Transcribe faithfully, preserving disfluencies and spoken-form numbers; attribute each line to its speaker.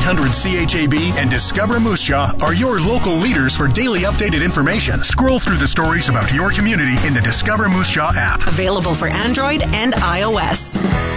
Speaker 1: hundred C H A B and Discover Moose Jaw are your local leaders for daily updated information. Scroll through the stories about your community in the Discover Moose Jaw app.
Speaker 2: Available for Android and iOS.